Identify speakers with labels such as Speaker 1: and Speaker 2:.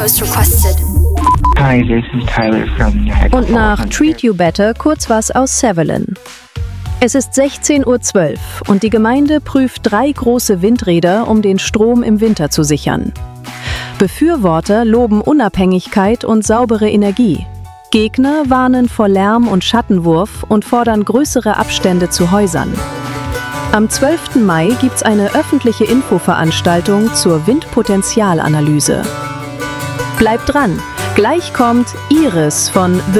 Speaker 1: most requested.
Speaker 2: Hi, this is Tyler from Niagara.
Speaker 3: Und nach Treat You Better kurz was aus Sevelin. Es ist 16:12 Uhr und die Gemeinde prüft 3 große Windräder, um den Strom im Winter zu sichern. Befürworter loben Unabhängigkeit und saubere Energie. Gegner warnen vor Lärm und Schattenwurf und fordern größere Abstände zu Häusern. Am 12. Mai gibt's eine öffentliche Infoveranstaltung zur Windpotenzialanalyse. Bleibt dran, gleich kommt Iris von The